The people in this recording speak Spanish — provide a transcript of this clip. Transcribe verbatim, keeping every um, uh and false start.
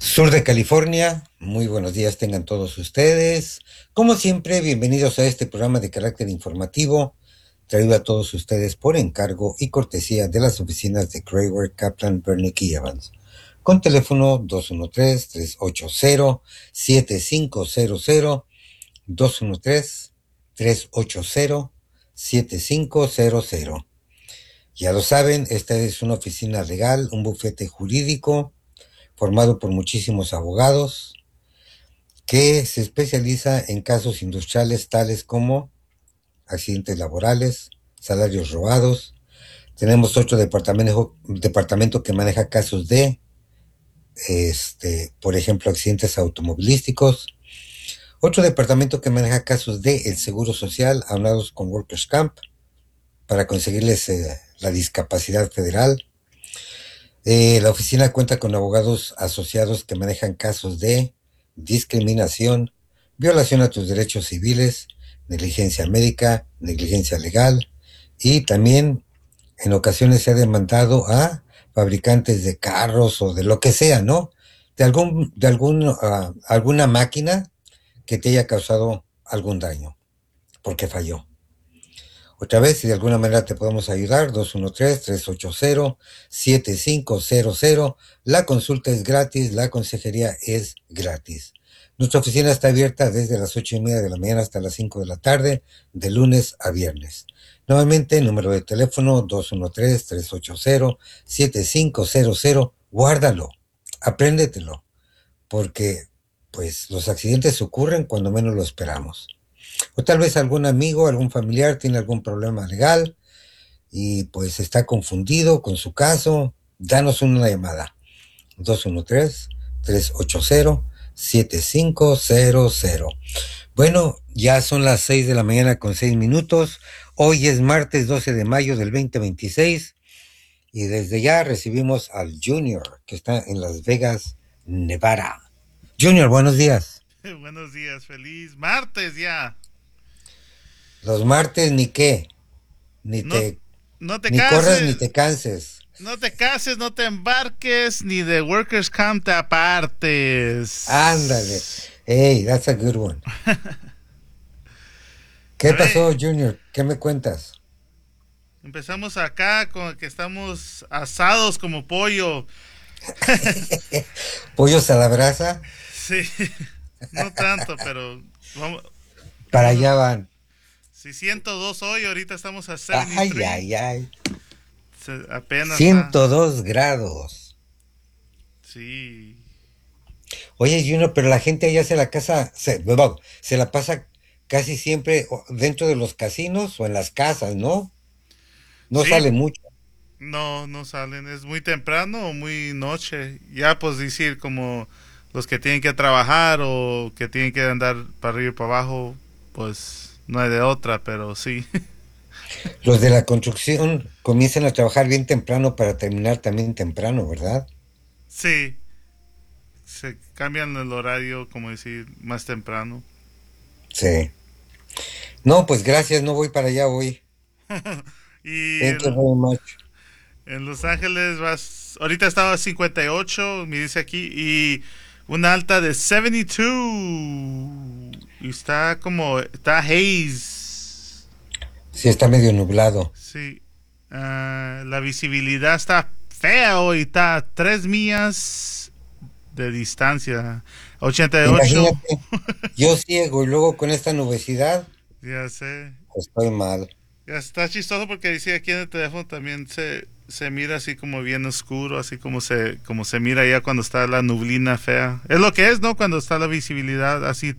Sur de California. Muy buenos días tengan todos ustedes. Como siempre, bienvenidos a este programa de carácter informativo, traído a todos ustedes por encargo y cortesía de las oficinas de Crayware, Kaplan, Bernick y Evans, con teléfono dos uno tres, tres ocho cero, siete cinco cero cero, dos uno tres, tres ocho cero, siete cinco cero cero. Ya lo saben, esta es una oficina legal, un bufete jurídico formado por muchísimos abogados que se especializa en casos industriales tales como accidentes laborales, salarios robados. Tenemos otro departamento, departamento que maneja casos de, este, por ejemplo, accidentes automovilísticos. Otro departamento que maneja casos de el seguro social aunados con Workers' Camp para conseguirles eh, la discapacidad federal. Eh, la oficina cuenta con abogados asociados que manejan casos de discriminación, violación a tus derechos civiles, negligencia médica, negligencia legal, y también en ocasiones se ha demandado a fabricantes de carros o de lo que sea, ¿no? De algún, de algún, uh, alguna máquina que te haya causado algún daño, porque falló. Otra vez, si de alguna manera te podemos ayudar, dos uno tres, tres ocho cero, siete cinco cero cero. La consulta es gratis, la consejería es gratis. Nuestra oficina está abierta desde las ocho y media de la mañana hasta las cinco de la tarde, de lunes a viernes. Nuevamente, número de teléfono dos uno tres, tres ocho cero, siete cinco cero cero. Guárdalo, apréndetelo, porque pues los accidentes ocurren cuando menos lo esperamos. O tal vez algún amigo, algún familiar tiene algún problema legal y pues está confundido con su caso. Danos una llamada. dos uno tres, tres ocho cero, siete cinco cero cero. Bueno, ya son las seis de la mañana con seis minutos. Hoy es martes doce de mayo del veinte veintiséis y desde ya recibimos al Junior, que está en Las Vegas, Nevada. Junior, buenos días. Buenos días, feliz martes ya. Los martes ni qué, ni no, te, no te ni cases, corras ni te canses. No te cases, no te embarques, ni de Workers' Camp te apartes. Ándale. Hey, that's a good one. ¿Qué pasó, Junior? ¿Qué me cuentas? Empezamos acá con que estamos asados como pollo. ¿Pollos a la brasa? Sí, no tanto, pero vamos. Para allá van. Sí, ciento dos hoy, ahorita estamos a setenta y tres. Ay, ay, ay. Se, apenas ciento dos grados. Sí. Oye, Junior, pero la gente allá se la casa, se, se la pasa casi siempre dentro de los casinos o en las casas, ¿no? No sí. sale mucho. No, no salen, es muy temprano o muy noche. Ya pues decir como los que tienen que trabajar o que tienen que andar para arriba y para abajo, pues no hay de otra, pero sí. Los de la construcción comienzan a trabajar bien temprano para terminar también temprano, ¿verdad? Sí. Se cambian el horario, como decir, más temprano. Sí. No, pues gracias, no voy para allá hoy. Y Thank you very much. En Los Ángeles vas, ahorita estaba a cincuenta y ocho, me dice aquí, y una alta de setenta y dos. Y está como, está haze. Sí, está medio nublado. Sí. Uh, la visibilidad está fea hoy, está a tres millas de distancia. ochenta y ocho. Imagínate, yo ciego y luego con esta nubosidad. Ya sé. Estoy mal. Ya está chistoso porque dice aquí en el teléfono también se, se mira así como bien oscuro, así como se, como se mira ya cuando está la nublina fea. Es lo que es, ¿no? Cuando está la visibilidad así